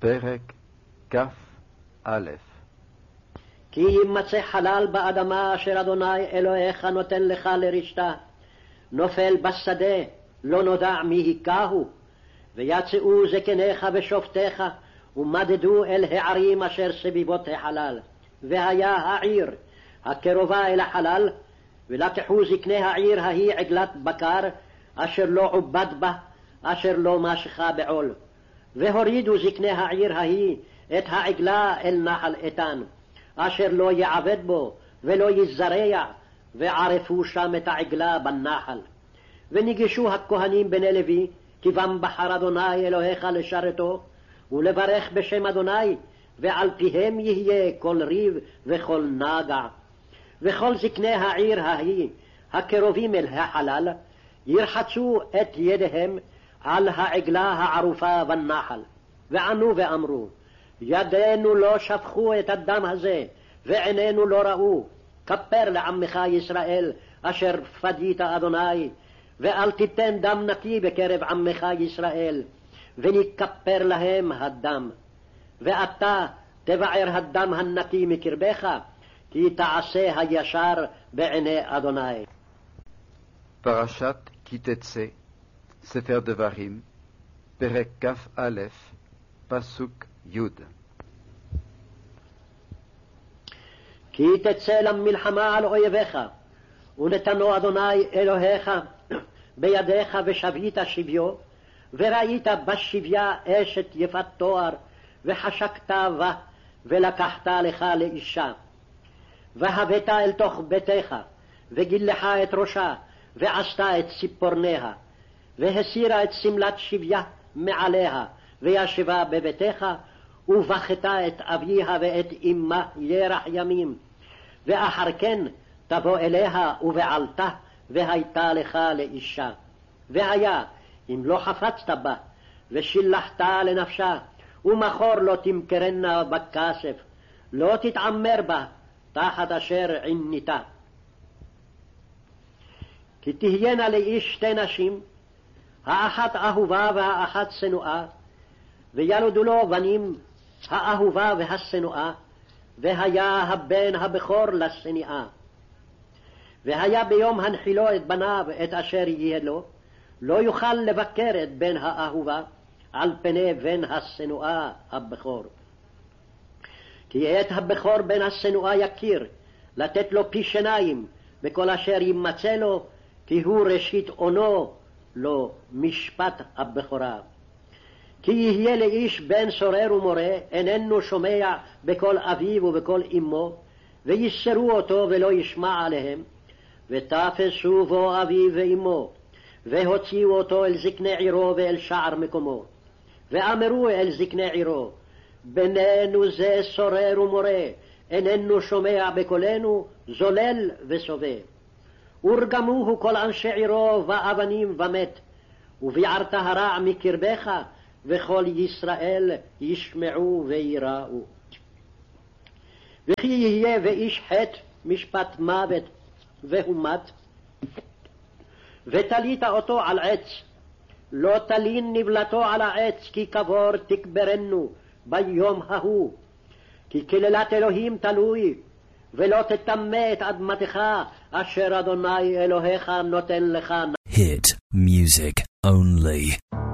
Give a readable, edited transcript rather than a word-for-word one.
פרק כ"א. כי יימצא חלל באדמה אשר אדוני אלוהיך נותן לך לרשתה, נופל בשדה, לא נודע מי היכהו, ויצאו זקניך ושופטיך, ומדדו אל הערים אשר סביבות החלל. והיה העיר הקרובה אל החלל, ולקחו זקני העיר ההיא עגלת בקר, אשר לא עובד בה, אשר לא משכה בעול. והורידו זקני העיר ההיא את העגלה אל נחל איתן, אשר לא יעבד בו ולא יזרע, וערפו שם את העגלה בנחל. וניגשו הכהנים בני לוי, כי בם בחר אדוני אלוהיך לשרתו, ולברך בשם אדוני, ועל פיהם יהיה כל ריב וכל נגע. וכל זקני העיר ההיא, הקרובים אל החלל, ירחצו את ידיהם על העגלה הערופה בנחל. וענו ואמרו, ידינו לא שפכו את הדם הזה, ועינינו לא ראו. כפר לעמך ישראל, אשר פדית אדוני, ואל תיתן דם נקי בקרב עמך ישראל, ונכפר להם הדם. ואתה תבער הדם הנקי מקרבך, כי תעשה הישר בעיני אדוני. פרשת כי תצא, ספר דברים, פרק כ"א, פסוק י'. כי תצא למלחמה על אויביך, ונתנו אדוני אלוהיך בידיך, ושבית שביו, וראית בשביה אשת יפת תואר, וחשקת בה, ולקחת לך לאישה. והבאת אל תוך ביתך, וגילך את ראשה, ועשתה את ציפורניה, והסירה את סמלת שביה מעליה, וישבה בביתך, ובכתה את אביה ואת אמה ירח ימים. ואחר כן תבוא אליה ובעלתה, והייתה לך לאישה. והיה אם לא חפצת בה, ושילחת לנפשה, ומחור לא תמכרנה בכסף, לא תתעמר בה תחת אשר עניתה. כי תהיינה לאיש שתי נשים, האחת אהובה והאחת שנואה, וילדו לו בנים, האהובה והשנואה, והיה הבן הבכור לשנאה. והיה ביום הנחילו את בניו את אשר יהיה לו, לא יוכל לבקר את בן האהובה על פני בן השנואה הבכור. כי את הבכור בן השנואה יכיר, לתת לו פי שיניים בכל אשר ימצא לו, כי הוא ראשית אונו לו משפט הבכורה. כי יהיה לאיש בן סורר ומורה, איננו שומע בקול אביו ובקול אמו, ויסרו אותו ולא ישמע עליהם, ותפסו בו אביו ואמו, והוציאו אותו אל זקני עירו ואל שער מקומו. ואמרו אל זקני עירו, בננו זה סורר ומורה, איננו שומע בקולנו, זולל וסובב. ורגמוהו כל אנשי עירו ואבנים ומת, וביערת הרע מקרבך, וכל ישראל ישמעו ויראו. וכי יהיה ואיש חטא משפט מוות והומת, ותלית אותו על עץ, לא תלין נבלתו על העץ, כי קבור תקברנו ביום ההוא. כי כללת אלוהים תלוי, ולא תטמא את אדמתך אשר אדוני אלוהיך נותן לך. Hit music only.